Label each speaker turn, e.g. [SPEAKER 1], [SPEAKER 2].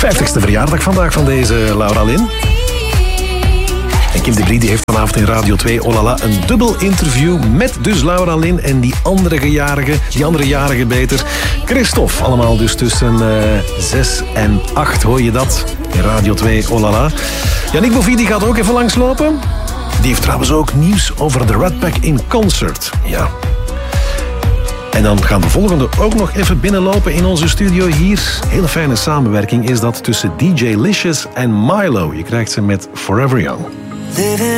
[SPEAKER 1] 50ste verjaardag vandaag van deze Laura Lynn. En Kim de Brie die heeft vanavond in Radio 2 Olala een dubbel interview met dus Laura Lynn en die andere jarige beter, Christophe. Allemaal dus tussen 6 en 8 hoor je dat in Radio 2 Olala. Yannick Bovie die gaat ook even langslopen. Die heeft trouwens ook nieuws over de Rat Pack in concert. Ja. En dan gaan de volgende ook nog even binnenlopen in onze studio hier. Hele fijne samenwerking is dat tussen DJ Licious en Milo. Je krijgt ze met Forever Young.